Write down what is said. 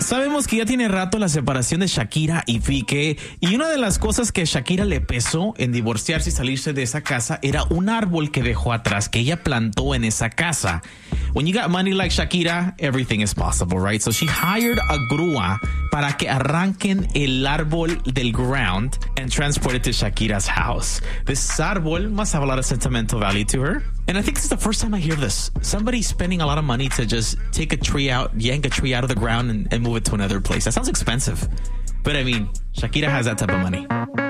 sabemos que ya tiene rato la separación de Shakira y Piqué, y una de las cosas que Shakira le pesó en divorciarse y salirse de esa casa era un árbol que dejó atrás, que ella plantó en esa casa. When you got money like Shakira, everything is possible, right? So she hired a grúa para que arranquen el árbol del ground and transport it to Shakira's house. This árbol must have a lot of sentimental value to her. And I think this is the first time I hear this. Somebody spending a lot of money to just take a tree out, yank a tree out of the ground and move it to another place. That sounds expensive. But I mean, Shakira has that type of money.